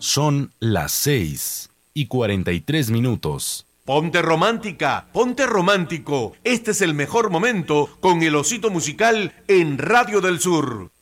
Son las 6:43. Ponte romántica, ponte romántico. Este es el mejor momento con el Osito Musical en Radio del Sur.